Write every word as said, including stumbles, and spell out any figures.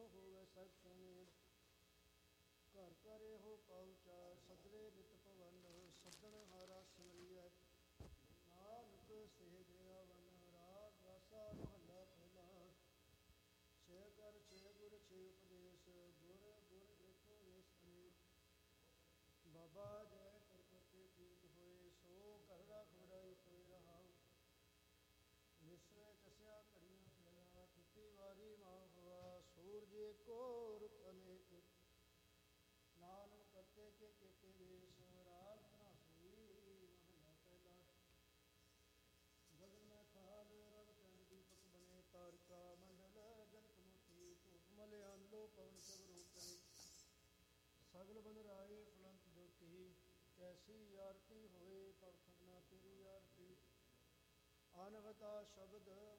ਜਿਉ ਹੋਵੇ ਸਭ ਸੁਮੇਲ। ਘਰ ਘਰ ਇਹੋ ਪਹੁੰਚਾ ਸਦਰੇ ਨਿਤ ਭਵਨ ਸੱਜਣ ਹਾਰਾ ਸਿਮਰੀਐ। ਨਾਨਕ ਸੇਜ ਆਵਨ ਰਾਗ ਆਸਾ ਮਹੱਲਾ ਪਹਿਲਾ। ਛੇ ਕਰ ਛੇ ਗੁਰ ਛੇ ਉਪਦੇਸ਼ ਗੁਰ ਗੁਰ ਏਕੋ ਏਸ ਅਨੇਕ। ਬਾਬਾ ਜੈ ਕਰਪਤੇ ਠੀਕ ਹੋਏ ਸੋ ਘਰ ਰਾਖ ਵਡਾਈ ਸੋਇ ਰਹਾਉ। ਵਿਸਵੇ ਚਸਿਆ ਘੜੀਆਂ ਫਿਰਿਆ ਕੀਤੀ ਵਾਰੀ ਮਾਂ ਹੋਆ। ਸੂਰਜ ਏਕੋ ਰੁੱਤ ਅਨੇਕ ਨਾਨਕ ਕਰਤੇ ਕੇ ਕੀਤੇ ਵੇਸ਼। ਰਾਗ ਧਨਾਸਰੀ ਮਹੱਲਾ ਪਹਿਲਾ। ਗਗਨ ਮੈਂ ਖਾਲ ਰਵ ਚੰਦ ਦੀਪਕ ਬਨੇ। ਤਾਰਿਕਾ ਮੰਡਲ ਜਨਕ ਮੋਤੀ ਧੂਪ ਮਲ ਆਂਦੋ ਪਵਨ ਸਭ ਰੂਪ ਕਰੇ। ਸਗਲ ਬੰਦ ਰਾਏ ਫੁਲੰਤ ਜੋਤੀ ਕੈਸੀ ਆਰਤੀ ਹੋਏ। ਪਵਖੰਡ ਨਾ ਤੇਰੀ ਆਰਤੀ। ਅਨਹਤਾ ਸ਼ਬਦ